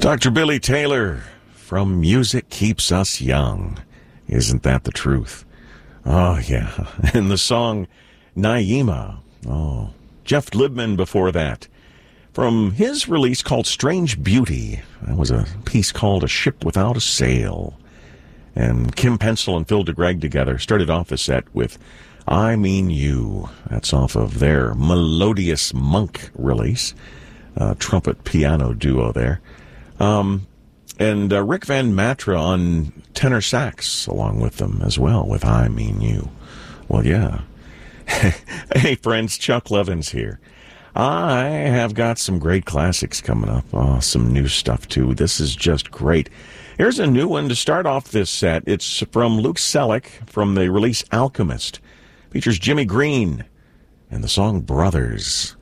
Dr. Billy Taylor from Music Keeps Us Young. Isn't that the truth? Oh, yeah. And the song Naima. Oh, Jeff Libman before that. From his release called Strange Beauty. That was a piece called A Ship Without a Sail. And Kim Pencil and Phil DeGreg together started off the set with I Mean You. That's off of their Melodious Monk release. Trumpet piano duo there. And Rick Van Matra on tenor sax along with them as well with I Mean You. Well, yeah. Hey, friends, Chuck Levins here. I have got some great classics coming up. Oh, some new stuff, too. This is just great. Here's a new one to start off this set. It's from Luke Selleck from the release Alchemist. Features Jimmy Green and the song Brothers.